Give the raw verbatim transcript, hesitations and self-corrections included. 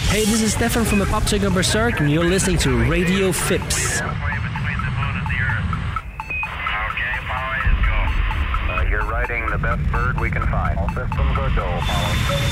Hey, this is Stefan from Apoptygma Berserk, and you're listening to Radio Phipps. You're riding the best bird we can find. All systems are go, Apollo.